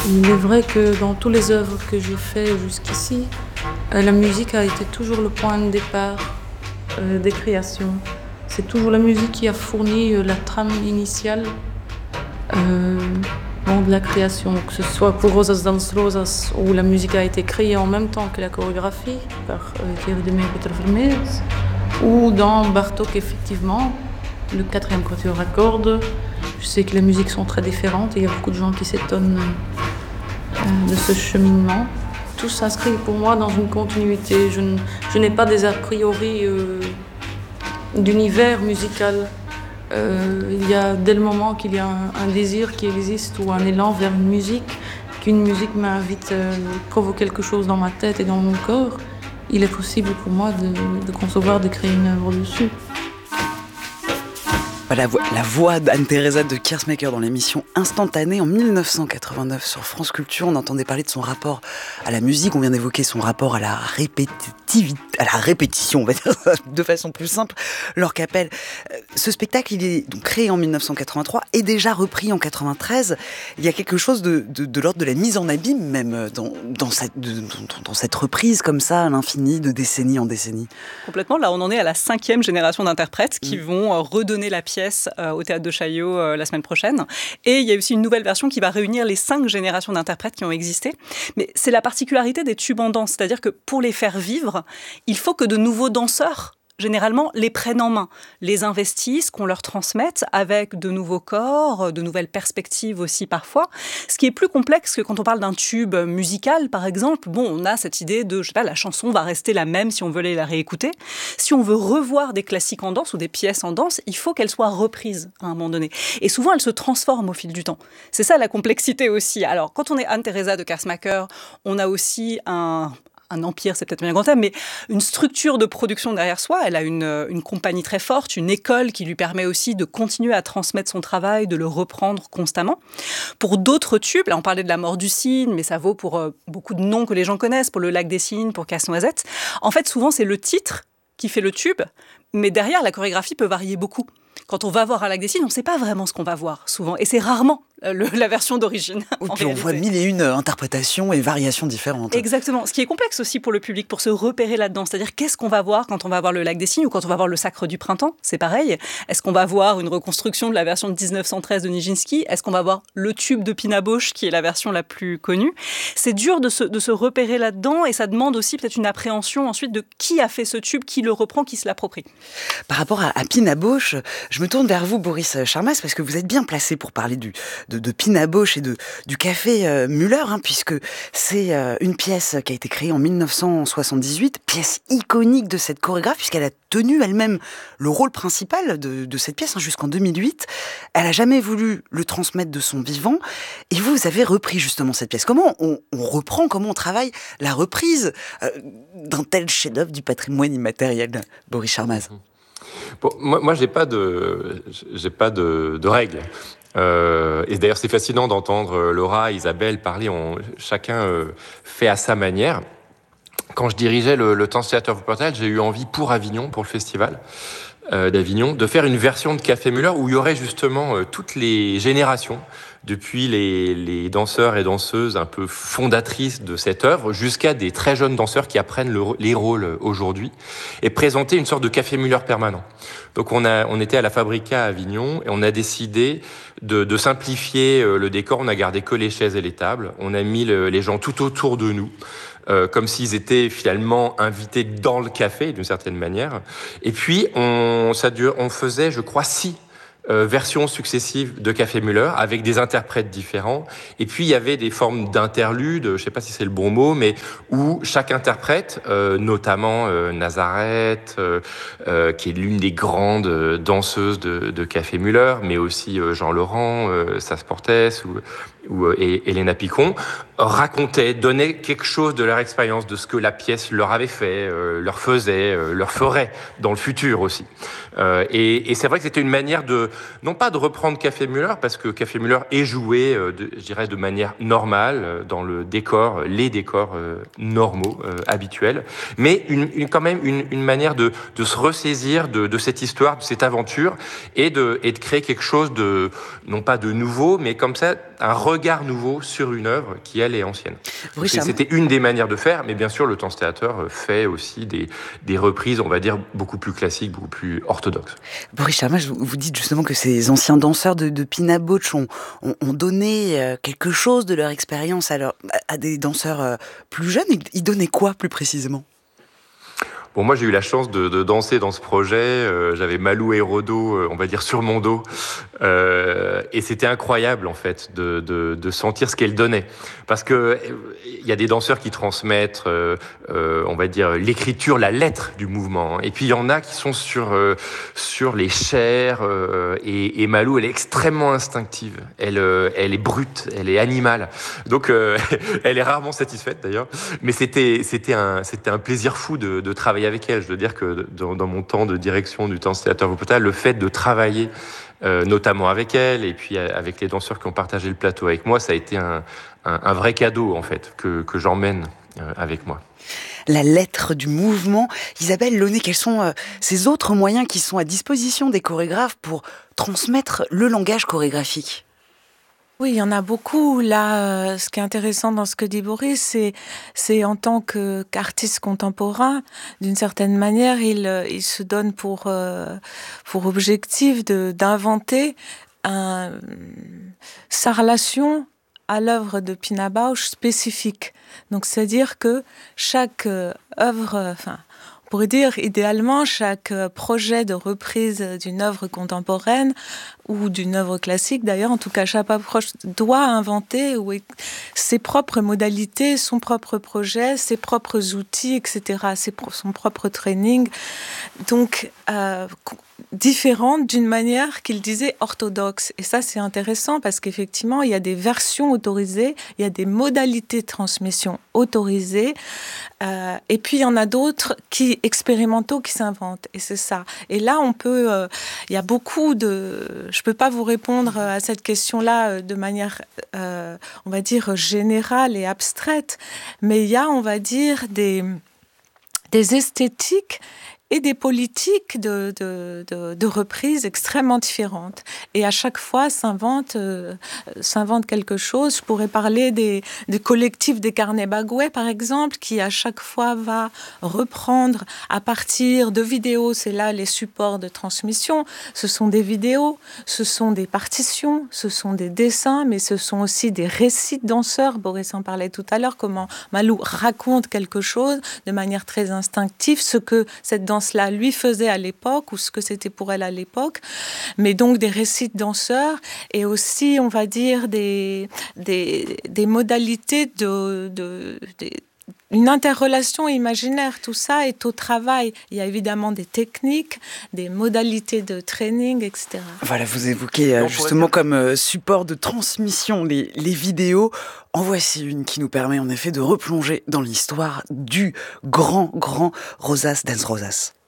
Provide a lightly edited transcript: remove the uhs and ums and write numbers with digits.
Il est vrai que dans toutes les œuvres que j'ai faites jusqu'ici, la musique a été toujours le point de départ des créations. C'est toujours la musique qui a fourni la trame initiale euh, de la création, que ce soit pour Rosas dans Rosas, où la musique a été créée en même temps que la chorégraphie par Thierry Demey et Peter Vermeers, ou dans Bartók, effectivement, le quatrième quatuor à cordes. Je sais que les musiques sont très différentes et il y a beaucoup de gens qui s'étonnent de ce cheminement. Tout s'inscrit pour moi dans une continuité. Je n'ai pas des a priori d'univers musical. Il y a dès le moment qu'il y a un désir qui existe ou un élan vers une musique, qu'une musique m'invite, provoque quelque chose dans ma tête et dans mon corps, il est possible pour moi de concevoir, de créer une œuvre dessus. La voix d'Anne-Theresa de Keersmaeker dans l'émission Instantanée en 1989 sur France Culture. On entendait parler de son rapport à la musique, on vient d'évoquer son rapport à la répétition, on va dire ça de façon plus simple. Laure Capelle, ce spectacle, il est donc créé en 1983 et déjà repris en 93. Il y a quelque chose de l'ordre de la mise en abîme même dans cette reprise comme ça à l'infini, de décennie en décennie. Complètement, là on en est à la 5e génération d'interprètes qui vont redonner la pièce au Théâtre de Chaillot la semaine prochaine. Et il y a aussi une nouvelle version qui va réunir les 5 générations d'interprètes qui ont existé. Mais c'est la particularité des tubes en danse, c'est-à-dire que pour les faire vivre, il faut que de nouveaux danseurs généralement, les prennent en main, les investissent, qu'on leur transmette avec de nouveaux corps, de nouvelles perspectives aussi parfois. Ce qui est plus complexe que quand on parle d'un tube musical, par exemple, on a cette idée de, la chanson va rester la même si on veut la réécouter. Si on veut revoir des classiques en danse ou des pièces en danse, il faut qu'elles soient reprises à un moment donné. Et souvent, elles se transforment au fil du temps. C'est ça la complexité aussi. Alors, quand on est Anne-Theresa de Keersmaeker, on a aussi un empire, c'est peut-être bien grand terme, mais une structure de production derrière soi. Elle a une compagnie très forte, une école qui lui permet aussi de continuer à transmettre son travail, de le reprendre constamment. Pour d'autres tubes, là on parlait de La mort du cygne, mais ça vaut pour beaucoup de noms que les gens connaissent, pour Le lac des cygnes, pour Casse-Noisette. En fait, souvent c'est le titre qui fait le tube, mais derrière la chorégraphie peut varier beaucoup. Quand on va voir un lac des cygnes, on ne sait pas vraiment ce qu'on va voir, souvent. Et c'est rarement la version d'origine. Oui, puis on voit 1001 interprétations et variations différentes. Exactement. Ce qui est complexe aussi pour le public, pour se repérer là-dedans. C'est-à-dire, qu'est-ce qu'on va voir quand on va voir le lac des cygnes ou quand on va voir le Sacre du printemps? C'est pareil. Est-ce qu'on va voir une reconstruction de la version de 1913 de Nijinsky? Est-ce qu'on va voir le tube de Pina Bausch, qui est la version la plus connue? C'est dur de se repérer là-dedans et ça demande aussi peut-être une appréhension ensuite de qui a fait ce tube, qui le reprend, qui se l'approprie. Par rapport à Pina Bausch, je me tourne vers vous, Boris Charmas, parce que vous êtes bien placé pour parler de Pina Bausch et du Café Müller, puisque c'est une pièce qui a été créée en 1978, pièce iconique de cette chorégraphe, puisqu'elle a tenu elle-même le rôle principal de cette pièce jusqu'en 2008. Elle n'a jamais voulu le transmettre de son vivant, et vous avez repris justement cette pièce. Comment on reprend, comment on travaille la reprise d'un tel chef-d'œuvre du patrimoine immatériel, Boris Charmas? Bon, moi j'ai pas de règles. Et d'ailleurs, c'est fascinant d'entendre Laura, Isabelle parler. Chacun fait à sa manière. Quand je dirigeais le Dance Theatre Wuppertal, j'ai eu envie pour Avignon, pour le festival d'Avignon, de faire une version de Café Müller où il y aurait justement toutes les générations, depuis les danseurs et danseuses un peu fondatrices de cette œuvre, jusqu'à des très jeunes danseurs qui apprennent les rôles aujourd'hui, et présenter une sorte de Café Müller permanent. Donc on était à la Fabrica à Avignon et on a décidé de simplifier le décor. On a gardé que les chaises et les tables. On a mis les gens tout autour de nous, comme s'ils étaient finalement invités dans le café d'une certaine manière. Et puis on faisait, je crois, 6 versions successives de Café Müller avec des interprètes différents. Et puis il y avait des formes d'interludes, je ne sais pas si c'est le bon mot, mais où chaque interprète, notamment Nazareth, qui est l'une des grandes danseuses de Café Müller, mais aussi Jean Laurent, Sas Portes et Elena Picon, racontaient, donnaient quelque chose de leur expérience, de ce que la pièce leur avait fait, leur faisait, leur ferait dans le futur aussi. Et c'est vrai que c'était une manière de non pas de reprendre Café Müller, parce que Café Müller est joué, je dirais, de manière normale, dans le décor, les décors normaux, habituels, mais quand même une manière de se ressaisir de cette histoire, de cette aventure, et de créer quelque chose de, non pas de nouveau, mais comme ça, un regard nouveau sur une œuvre qui, elle, est ancienne. C'était une des manières de faire, mais bien sûr, le Tanztheater fait aussi des reprises, on va dire, beaucoup plus classiques, beaucoup plus orthodoxes. Boris Charmas, vous dites justement que ces anciens danseurs de Pina Bausch ont donné quelque chose de leur expérience à des danseurs plus jeunes. Ils donnaient quoi, plus précisément ? Bon, moi, j'ai eu la chance de danser dans ce projet. J'avais Malou et Rodo, on va dire, sur mon dos. Et c'était incroyable, en fait, de sentir ce qu'elle donnait. Parce que il y a des danseurs qui transmettent, on va dire, l'écriture, la lettre du mouvement. Et puis, il y en a qui sont sur les chairs. Et Malou, elle est extrêmement instinctive. Elle est brute, elle est animale. Donc, elle est rarement satisfaite, d'ailleurs. Mais c'était un plaisir fou de travailler avec elle. Je veux dire que dans mon temps de direction du Tanztheater Wuppertal, le fait de travailler notamment avec elle et puis avec les danseurs qui ont partagé le plateau avec moi, ça a été un vrai cadeau en fait que j'emmène avec moi. La lettre du mouvement. Isabelle Launay, quels sont ces autres moyens qui sont à disposition des chorégraphes pour transmettre le langage chorégraphique ? Oui, il y en a beaucoup. Là, ce qui est intéressant dans ce que dit Boris, c'est en tant qu'artiste contemporain, d'une certaine manière, il se donne pour objectif d'inventer sa relation à l'œuvre de Pina Bausch spécifique. Donc, c'est-à-dire que chaque œuvre, on pourrait dire idéalement, chaque projet de reprise d'une œuvre contemporaine ou d'une œuvre classique, d'ailleurs, en tout cas, chaque approche doit inventer ses propres modalités, son propre projet, ses propres outils, etc., son propre training. Donc, différente d'une manière qu'il disait orthodoxe. Et ça, c'est intéressant parce qu'effectivement, il y a des versions autorisées, il y a des modalités de transmission autorisées, et puis il y en a d'autres expérimentaux qui s'inventent. Et c'est ça. Et là, il y a beaucoup de... Je ne peux pas vous répondre à cette question-là de manière, on va dire, générale et abstraite, mais il y a, on va dire, des esthétiques et des politiques de reprise extrêmement différentes. Et à chaque fois, s'invente quelque chose. Je pourrais parler des collectifs des Carnet Bagoué, par exemple, qui à chaque fois va reprendre à partir de vidéos. C'est là les supports de transmission. Ce sont des vidéos, ce sont des partitions, ce sont des dessins, mais ce sont aussi des récits de danseurs. Boris en parlait tout à l'heure, comment Malou raconte quelque chose de manière très instinctive, ce que cette danse-là lui faisait à l'époque ou ce que c'était pour elle à l'époque, mais donc des récits de danseurs et aussi, on va dire, des modalités une interrelation imaginaire. Tout ça est au travail. Il y a évidemment des techniques, des modalités de training, etc. Voilà, vous évoquez justement comme support de transmission les vidéos. En voici une qui nous permet en effet de replonger dans l'histoire du grand Rosas Dance Rosas.